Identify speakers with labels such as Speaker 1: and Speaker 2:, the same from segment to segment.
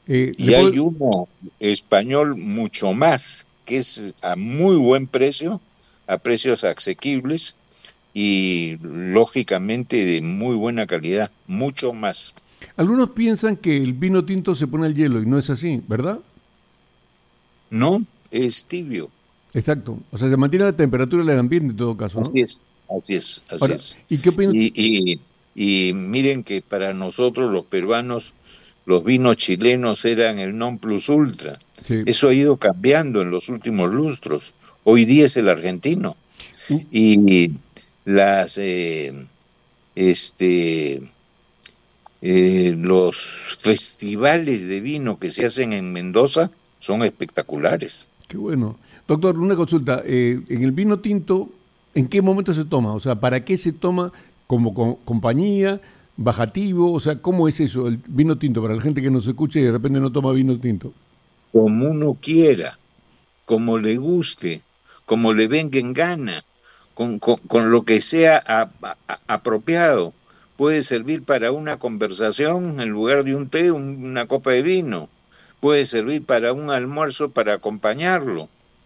Speaker 1: Y hay uno español mucho más, que es a muy buen precio, a precios asequibles y lógicamente de muy buena calidad, mucho más.
Speaker 2: Algunos piensan que el vino tinto se pone al hielo y no es así, ¿verdad?
Speaker 1: No, es tibio.
Speaker 2: Exacto. O sea, se mantiene la temperatura del ambiente en todo caso, ¿no?
Speaker 1: Así es, así es, así
Speaker 2: Ahora,
Speaker 1: es.
Speaker 2: ¿y qué opina?
Speaker 1: Y, y, y miren que para nosotros los peruanos los vinos chilenos eran el non plus ultra.
Speaker 2: Sí.
Speaker 1: Eso ha ido cambiando en los últimos lustros. Hoy día es el argentino.
Speaker 2: Uh,
Speaker 1: Y las este los festivales de vino que se hacen en Mendoza son espectaculares.
Speaker 2: qué bueno. Doctor, una consulta. En el vino tinto, ¿en qué momento se toma? O sea, ¿para qué se toma como compañía, bajativo? O sea, ¿cómo es eso, el vino tinto? Para la gente que nos escuche y de repente no toma vino tinto.
Speaker 1: Como uno quiera, como le guste, como le venga en gana, con lo que sea apropiado. Puede servir para una conversación en lugar de un té, una copa de vino. Puede servir para un almuerzo para acompañarlo.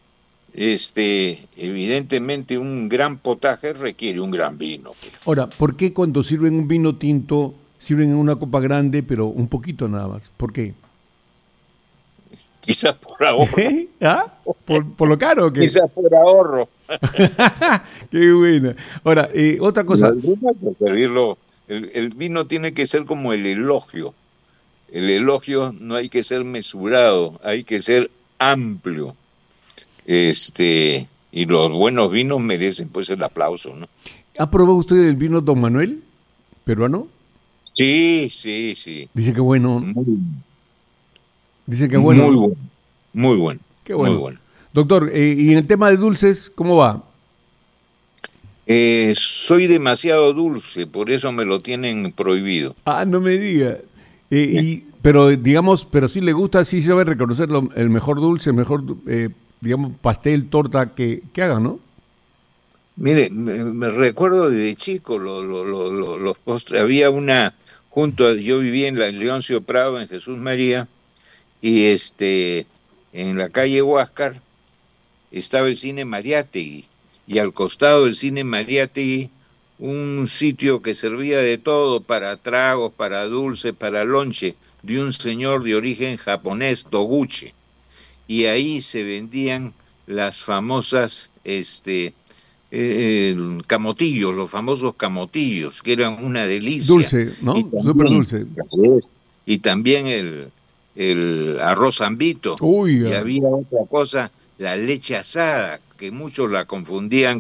Speaker 1: Evidentemente un gran potaje requiere un gran vino, pues.
Speaker 2: Ahora, ¿por qué cuando sirven un vino tinto sirven en una copa grande, pero un poquito nada más? ¿Por qué?
Speaker 1: Quizás por ahorro,
Speaker 2: ¿Ah? ¿Por lo caro o qué?
Speaker 1: quizás por ahorro.
Speaker 2: Qué buena. Ahora, otra
Speaker 1: Y
Speaker 2: cosa.
Speaker 1: algunos hay que servirlo, el vino tiene que ser como el elogio. El elogio no hay que ser mesurado, hay que ser amplio. Y los buenos vinos merecen pues el aplauso, ¿no?
Speaker 2: ¿Ha probado usted el vino Don Manuel, peruano?
Speaker 1: Sí, sí, sí.
Speaker 2: Dice que bueno.
Speaker 1: Muy,
Speaker 2: Dice que bueno,
Speaker 1: muy
Speaker 2: ¿no?
Speaker 1: bueno, muy bueno,
Speaker 2: Qué
Speaker 1: muy
Speaker 2: bueno.
Speaker 1: bueno.
Speaker 2: Doctor, y en el tema de dulces, ¿cómo va?
Speaker 1: Soy demasiado dulce, por eso me lo tienen prohibido.
Speaker 2: Ah, no me diga. Pero digamos, pero sí le gusta, sí sabe reconocer el mejor dulce, el mejor, digamos, pastel, torta que hagan, ¿no?
Speaker 1: Mire, me recuerdo de chico los postres. Había una, yo vivía en la Leoncio Prado, en Jesús María, y en la calle Huáscar estaba el cine Mariátegui, y al costado del cine Mariátegui, un sitio que servía de todo, para tragos, para dulces, para lonche, de un señor de origen japonés, Toguchi, y ahí se vendían las famosas, camotillos, los famosos camotillos, que eran una delicia,
Speaker 2: Dulce,
Speaker 1: y
Speaker 2: ¿no? Súper
Speaker 1: también,
Speaker 2: dulce.
Speaker 1: y también el arroz zambito,
Speaker 2: Uy,
Speaker 1: y había otra cosa, la leche asada, que muchos la confundían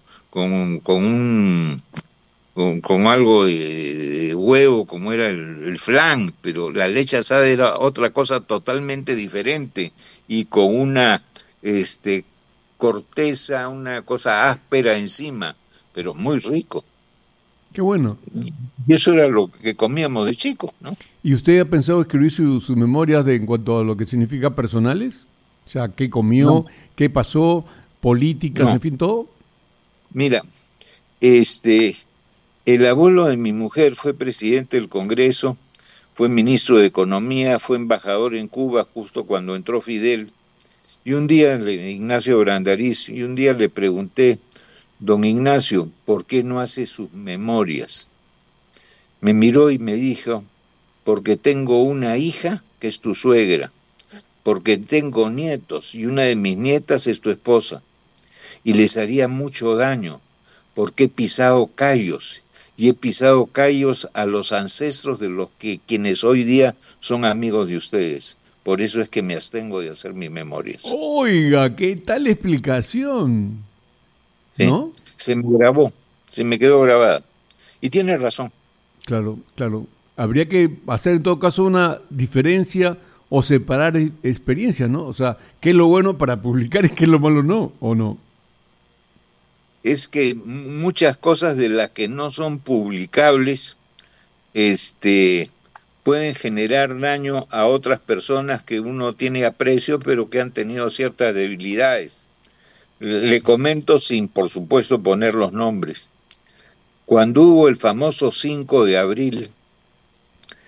Speaker 1: con algo de huevo, como era el flan, pero la leche asada era otra cosa totalmente diferente, y con una este, corteza, una cosa áspera encima, pero muy rico.
Speaker 2: qué bueno.
Speaker 1: Y eso era lo que comíamos de chicos, ¿no?
Speaker 2: ¿Y usted ha pensado escribir sus memorias en cuanto a lo que significa personales? O sea, ¿qué
Speaker 1: No,
Speaker 2: comió? ¿Qué pasó? ¿Políticas? En
Speaker 1: no.
Speaker 2: fin, todo.
Speaker 1: Mira, este, el abuelo de mi mujer fue presidente del Congreso, fue ministro de Economía, fue embajador en Cuba justo cuando entró Fidel. Y un día, Ignacio Brandariz, y un día le pregunté, don Ignacio, ¿por qué no hace sus memorias? Me miró y me dijo, porque tengo una hija que es tu suegra, porque tengo nietos y una de mis nietas es tu esposa, y les haría mucho daño, porque he pisado callos, y he pisado callos a los ancestros de los que quienes hoy día son amigos de ustedes. Por eso es que me abstengo de hacer mis memorias.
Speaker 2: Oiga, ¿qué tal explicación?
Speaker 1: Sí,
Speaker 2: ¿No?
Speaker 1: se me grabó, se me quedó grabada. Y tiene razón.
Speaker 2: Claro, claro. Habría que hacer en todo caso una diferencia o separar experiencias, ¿no? O sea, ¿qué es lo bueno para publicar y qué es lo malo no? ¿O no?
Speaker 1: Es que muchas cosas de las que no son publicables, este, pueden generar daño a otras personas que uno tiene aprecio, pero que han tenido ciertas debilidades. Le comento sin, por supuesto, poner los nombres. Cuando hubo el famoso 5 de abril,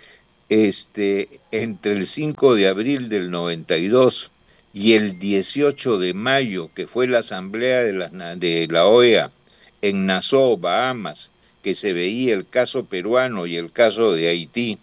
Speaker 1: entre el 5 de abril del 92 y el 18 de mayo, que fue la asamblea de la OEA en Nassau, Bahamas, que se veía el caso peruano y el caso de Haití,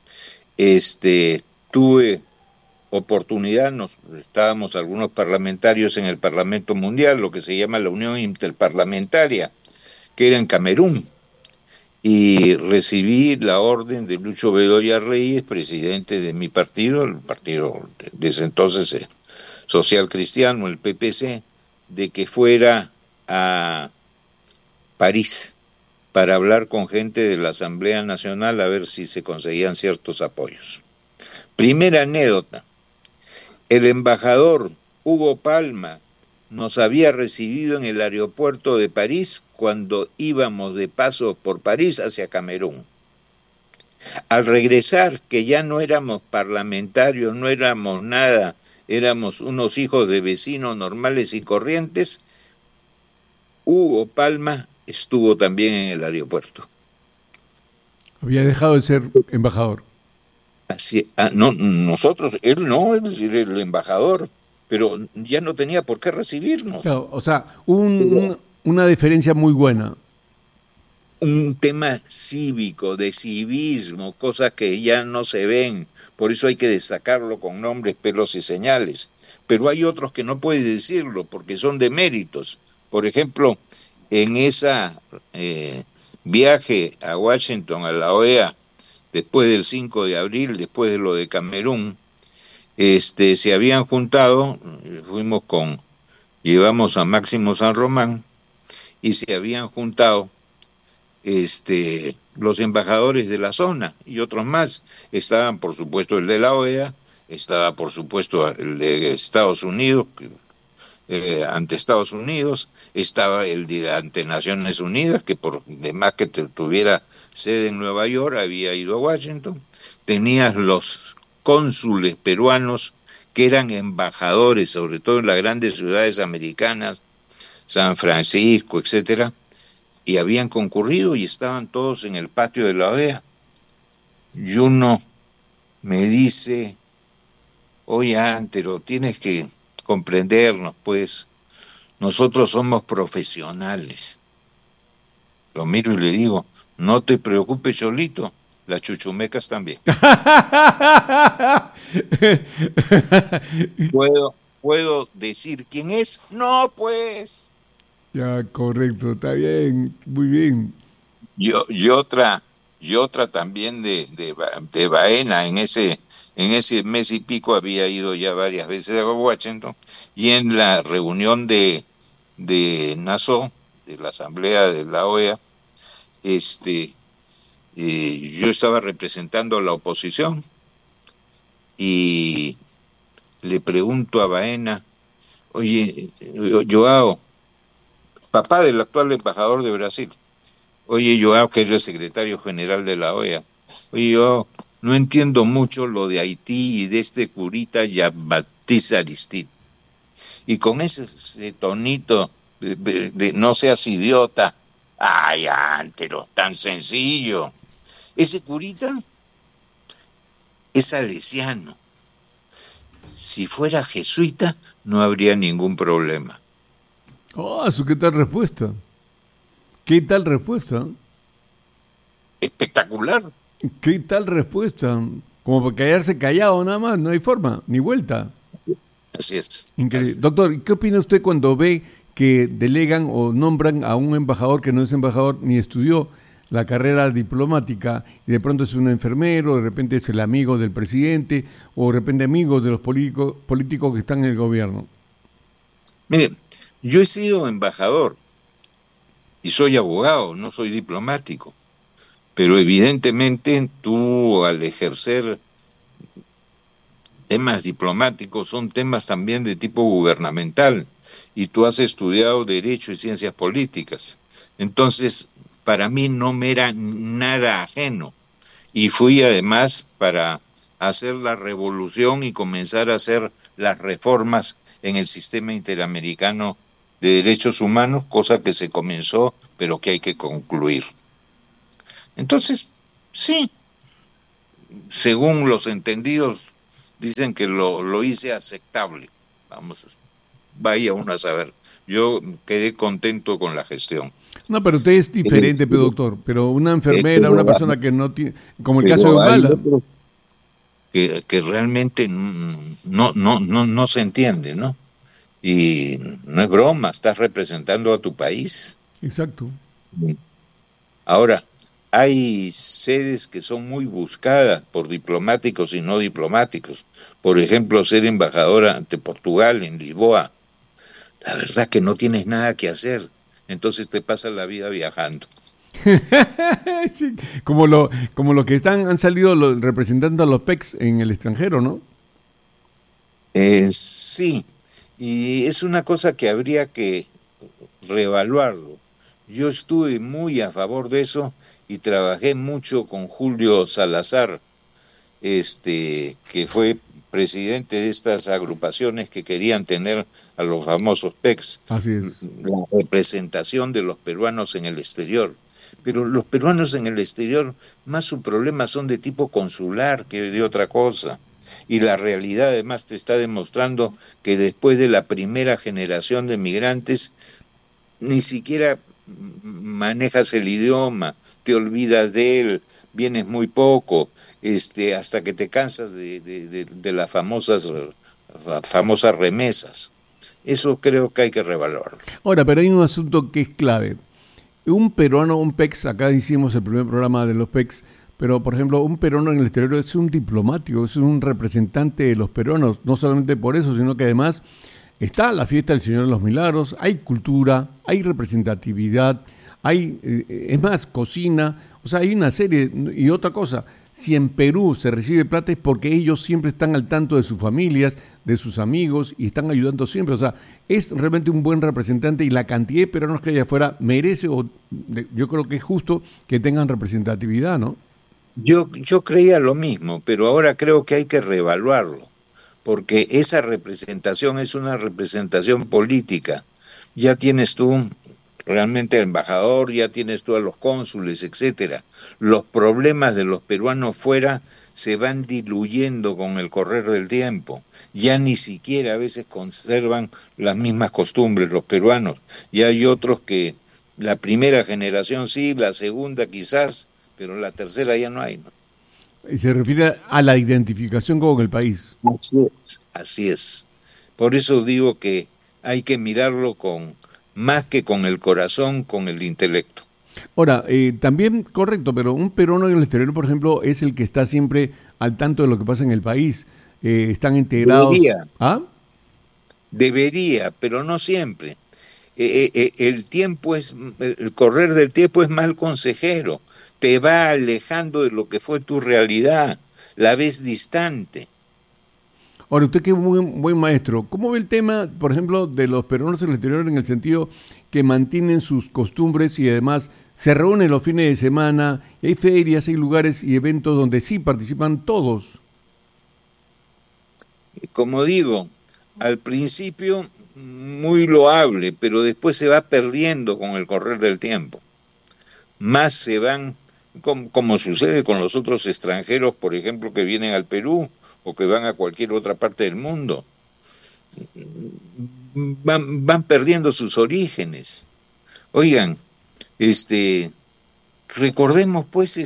Speaker 1: tuve oportunidad, estábamos algunos parlamentarios en el Parlamento Mundial, lo que se llama la Unión Interparlamentaria, que era en Camerún, y recibí la orden de Lucho Bedoya Reyes, presidente de mi partido, el partido de ese entonces social cristiano, el PPC, de que fuera a París para hablar con gente de la Asamblea Nacional a ver si se conseguían ciertos apoyos. Primera anécdota, el embajador Hugo Palma nos había recibido en el aeropuerto de París cuando íbamos de paso por París hacia Camerún. Al regresar, que ya no éramos parlamentarios, no éramos nada, éramos unos hijos de vecinos normales y corrientes, Hugo Palma estuvo también en el aeropuerto.
Speaker 2: Había dejado de ser embajador.
Speaker 1: Así, no, nosotros, él no, es decir, el embajador, pero ya no tenía por qué recibirnos.
Speaker 2: Claro, o sea, una diferencia muy buena.
Speaker 1: Un tema cívico, de civismo, cosas que ya no se ven, por eso hay que destacarlo con nombres, pelos y señales. Pero hay otros que no puedes decirlo porque son de méritos. Por ejemplo, en esa viaje a Washington, a la OEA, después del 5 de abril, después de lo de Camerún, se habían juntado, llevamos a Máximo San Román, y se habían juntado los embajadores de la zona y otros más. Estaban, por supuesto, el de la OEA, estaba, por supuesto, el de Estados Unidos, ante Estados Unidos, estaba el de ante Naciones Unidas, que por demás que tuviera sede en Nueva York, había ido a Washington. Tenías los cónsules peruanos que eran embajadores, sobre todo en las grandes ciudades americanas, San Francisco, etcétera, y habían concurrido y estaban todos en el patio de la OEA. Y uno me dice, oye, Antero, tienes que comprendernos, pues, nosotros somos profesionales. Lo miro y le digo, no te preocupes, Cholito, las chuchumecas también. ¿Puedo decir quién es? No, pues.
Speaker 2: Ya, correcto, está bien, muy bien.
Speaker 1: Y otra también de Baena, en ese mes y pico había ido ya varias veces a Washington, y en la reunión de Nassau, de la Asamblea de la OEA, yo estaba representando a la oposición y le pregunto a Baena, oye, Joao, papá del actual embajador de Brasil, oye, Joao, que es el secretario general de la OEA, oye, yo no entiendo mucho lo de Haití y de este curita Jean-Baptiste Aristide. Y con ese tonito de no seas idiota, ay, Antero, tan sencillo. Ese curita es salesiano. Si fuera jesuita, no habría ningún problema.
Speaker 2: Oh, ¿qué tal respuesta? ¿Qué tal respuesta?
Speaker 1: Espectacular.
Speaker 2: ¿Qué tal respuesta? Como para quedarse callado nada más, no hay forma, ni vuelta.
Speaker 1: Así es.
Speaker 2: Increíble.
Speaker 1: Así es.
Speaker 2: Doctor, ¿qué opina usted cuando ve que delegan o nombran a un embajador que no es embajador ni estudió la carrera diplomática y de pronto es un enfermero, de repente es el amigo del presidente o de repente amigo de los políticos que están en el gobierno?
Speaker 1: Mire, yo he sido embajador y soy abogado, no soy diplomático, pero evidentemente tú al ejercer temas diplomáticos son temas también de tipo gubernamental y tú has estudiado Derecho y Ciencias Políticas. Entonces, para mí no me era nada ajeno y fui además para hacer la revolución y comenzar a hacer las reformas en el sistema interamericano de derechos humanos, cosa que se comenzó, pero que hay que concluir. Entonces, sí, según los entendidos, dicen que lo hice aceptable. Vamos, vaya uno a saber. Yo quedé contento con la gestión.
Speaker 2: No, pero usted es diferente, pero doctor. Pero una enfermera, una persona que no tiene, como el caso de
Speaker 1: Pero hay
Speaker 2: Humala.
Speaker 1: otros que realmente no se entiende, ¿no? Y no es broma, estás representando a tu país.
Speaker 2: Exacto.
Speaker 1: Ahora, hay sedes que son muy buscadas por diplomáticos y no diplomáticos. Por ejemplo, ser embajadora ante Portugal en Lisboa. La verdad que no tienes nada que hacer. Entonces te pasas la vida viajando.
Speaker 2: Sí, como lo que han salido representando a los PECs en el extranjero, ¿no?
Speaker 1: Sí, y es una cosa que habría que reevaluarlo. Yo estuve muy a favor de eso y trabajé mucho con Julio Salazar, que fue presidente de estas agrupaciones que querían tener a los famosos PECs,
Speaker 2: Así es.
Speaker 1: la representación de los peruanos en el exterior. Pero los peruanos en el exterior, más su problema son de tipo consular que de otra cosa. Y la realidad además te está demostrando que después de la primera generación de migrantes, ni siquiera manejas el idioma, te olvidas de él, vienes muy poco, hasta que te cansas de las famosas remesas. Eso creo que hay que revaluarlo.
Speaker 2: Ahora, pero hay un asunto que es clave. Un peruano, un PEX, acá hicimos el primer programa de los PEX, pero por ejemplo, un peruano en el exterior es un diplomático, es un representante de los peruanos, no solamente por eso, sino que además está la fiesta del Señor de los Milagros, hay cultura, hay representatividad, hay, es más, cocina, o sea, hay una serie. Y otra cosa, si en Perú se recibe plata es porque ellos siempre están al tanto de sus familias, de sus amigos y están ayudando siempre. O sea, es realmente un buen representante y la cantidad de peruanos que hay afuera merece, yo creo que es justo que tengan representatividad, ¿no?
Speaker 1: Yo creía lo mismo, pero ahora creo que hay que reevaluarlo, porque esa representación es una representación política. Ya tienes tú realmente al embajador, ya tienes tú a los cónsules, etcétera. Los problemas de los peruanos fuera se van diluyendo con el correr del tiempo. Ya ni siquiera a veces conservan las mismas costumbres los peruanos. Ya hay otros que la primera generación sí, la segunda quizás, pero la tercera ya no hay, ¿no?
Speaker 2: Y se refiere a la identificación con el país.
Speaker 1: Así es. Así es. Por eso digo que hay que mirarlo con más que con el corazón, con el intelecto.
Speaker 2: Ahora, también correcto, pero un peruano en el exterior, por ejemplo, es el que está siempre al tanto de lo que pasa en el país. Están integrados.
Speaker 1: Debería,
Speaker 2: ¿Ah?
Speaker 1: debería, pero no siempre. El correr del tiempo es mal consejero, te va alejando de lo que fue tu realidad, la ves distante.
Speaker 2: Ahora, usted que es un buen maestro, ¿cómo ve el tema, por ejemplo, de los peruanos en el exterior en el sentido que mantienen sus costumbres y además se reúnen los fines de semana, y hay ferias, hay lugares y eventos donde sí participan todos?
Speaker 1: Como digo, al principio muy loable, pero después se va perdiendo con el correr del tiempo. Más se van, como sucede con los otros extranjeros, por ejemplo, que vienen al Perú o que van a cualquier otra parte del mundo, van perdiendo sus orígenes. Oigan, recordemos pues,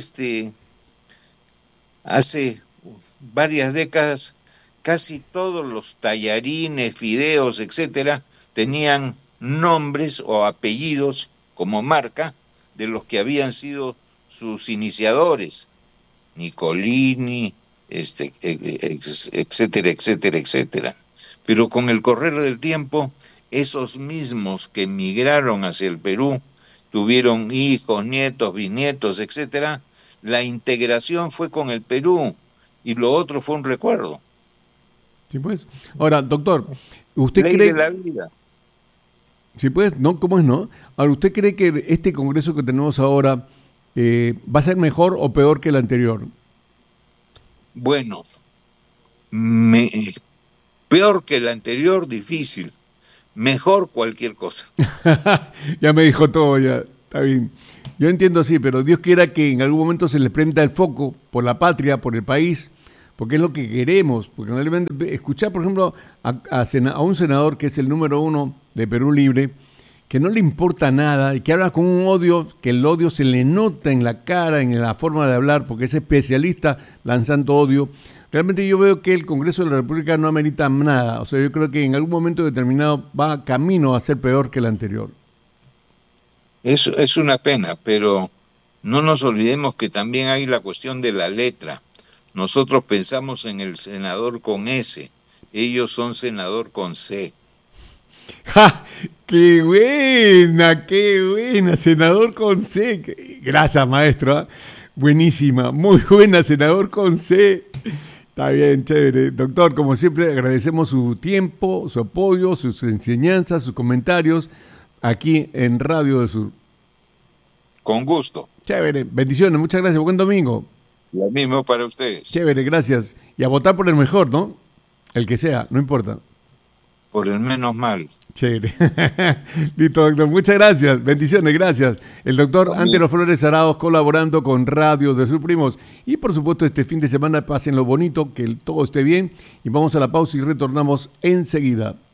Speaker 1: hace varias décadas, casi todos los tallarines, fideos, etcétera, tenían nombres o apellidos como marca de los que habían sido sus iniciadores, Nicolini, etcétera, etcétera, etcétera. Pero con el correr del tiempo, esos mismos que emigraron hacia el Perú, tuvieron hijos, nietos, bisnietos, etcétera, la integración fue con el Perú y lo otro fue un recuerdo.
Speaker 2: Sí, pues. Ahora, doctor, ¿usted
Speaker 1: Ley de
Speaker 2: cree?
Speaker 1: la vida.
Speaker 2: Sí, pues, ¿no? ¿Cómo es, no? Ahora, ¿usted cree que este congreso que tenemos ahora va a ser mejor o peor que el anterior?
Speaker 1: Bueno, me, peor que el anterior, difícil. Mejor cualquier cosa.
Speaker 2: Ya me dijo todo ya. Está bien. Yo entiendo así, pero Dios quiera que en algún momento se les prenda el foco por la patria, por el país, porque es lo que queremos. Porque realmente escuchar, por ejemplo, a un senador que es el número 1 de Perú Libre, que no le importa nada y que habla con un odio, que el odio se le nota en la cara, en la forma de hablar, porque es especialista lanzando odio. Realmente yo veo que el Congreso de la República no amerita nada. O sea, yo creo que en algún momento determinado va camino a ser peor que el anterior.
Speaker 1: Es una pena, pero no nos olvidemos que también hay la cuestión de la letra. Nosotros pensamos en el senador con S, ellos son senador con C.
Speaker 2: ¡Ja! ¡Qué buena! Senador con C. Gracias, maestro. ¿Eh? Buenísima, muy buena, senador con C. Está bien, chévere. Doctor, como siempre, agradecemos su tiempo, su apoyo, sus enseñanzas, sus comentarios aquí en Radio del Sur.
Speaker 1: Con gusto.
Speaker 2: Chévere, bendiciones, muchas gracias, buen domingo.
Speaker 1: Lo mismo para ustedes.
Speaker 2: Chévere, gracias. Y a votar por el mejor, ¿no? El que sea, no importa.
Speaker 1: Por el menos mal.
Speaker 2: Chévere. Listo, doctor, muchas gracias, bendiciones, gracias. El doctor Antero Flores Arauz colaborando con Radio del Sur Primos. Y por supuesto este fin de semana pasen lo bonito, que todo esté bien. Y vamos a la pausa y retornamos enseguida.